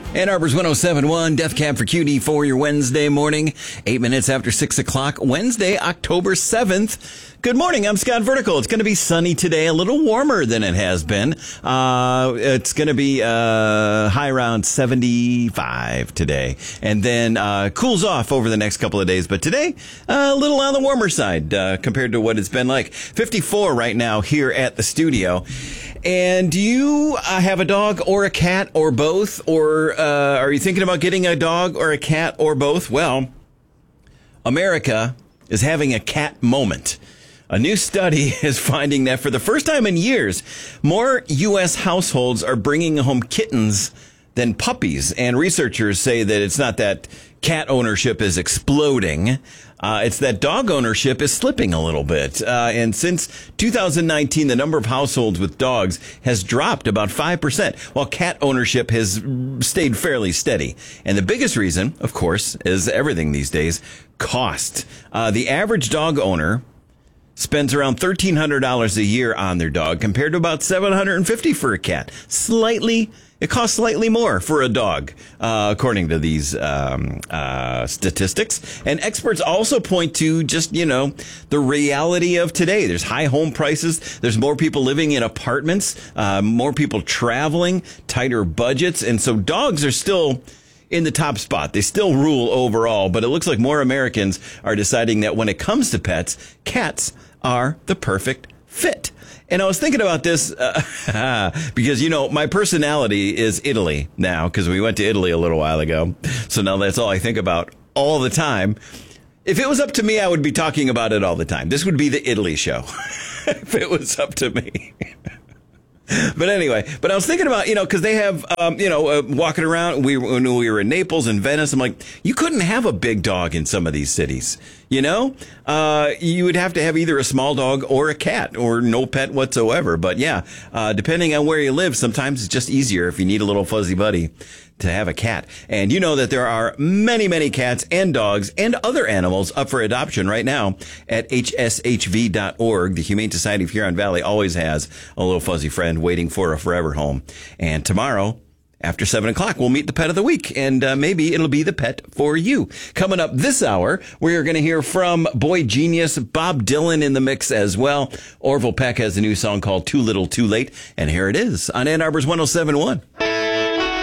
Ann Arbor's 107.1, Death Cab for Cutie for your Wednesday morning, 8 minutes after 6 o'clock, Wednesday, October 7th. Good morning, I'm Scott Vertical. It's going to be sunny today, a little warmer than it has been. It's going to be high around 75 today, and then cools off over the next couple of days. But today, a little on the warmer side compared to what it's been like. 54 right now here at the studio. And do you have a dog or a cat or both? Or are you thinking about getting a dog or a cat or both? Well, America is having a cat moment. A new study is finding that for the first time in years, more U.S. households are bringing home kittens than puppies. And researchers say that it's not that cat ownership is exploding. It's that dog ownership is slipping a little bit. And since 2019, the number of households with dogs has dropped about 5%, while cat ownership has stayed fairly steady. And the biggest reason, of course, is everything these days, cost. The average dog owner spends around $1,300 a year on their dog compared to about $750 for a cat. It costs slightly more for a dog, according to these statistics. And experts also point to just, the reality of today. There's high home prices. There's more people living in apartments, more people traveling, tighter budgets. And so dogs are still in the top spot. They still rule overall, but it looks like more Americans are deciding that when it comes to pets, cats are the perfect fit. And I was thinking about this because, my personality is Italy now because we went to Italy a little while ago. So now that's all I think about all the time. If it was up to me, I would be talking about it all the time. This would be the Italy show if it was up to me. But anyway, I was thinking about, because they have, walking around. When we were in Naples and Venice, I'm like, you couldn't have a big dog in some of these cities. You would have to have either a small dog or a cat or no pet whatsoever. But yeah, depending on where you live, sometimes it's just easier if you need a little fuzzy buddy to have a cat. And you know that there are many, many cats and dogs and other animals up for adoption right now at hshv.org. The Humane Society of Huron Valley always has a little fuzzy friend waiting for a forever home. And tomorrow, after 7 o'clock, we'll meet the pet of the week, and maybe it'll be the pet for you. Coming up this hour, we are going to hear from boy genius Bob Dylan in the mix as well. Orville Peck has a new song called Too Little Too Late, and here it is on Ann Arbor's 107.1.